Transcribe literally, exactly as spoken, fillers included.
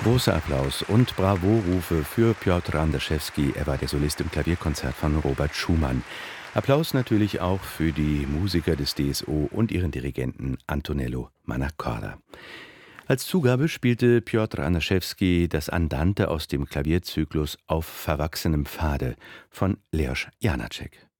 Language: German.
Großer Applaus und Bravo-Rufe für Pjotr Andaschewski. Er war der Solist im Klavierkonzert von Robert Schumann. Applaus natürlich auch für die Musiker des D S O und ihren Dirigenten Antonello Manaccorda. Als Zugabe spielte Pjotr Andaschewski das Andante aus dem Klavierzyklus Auf verwachsenem Pfade von Leos Janáček.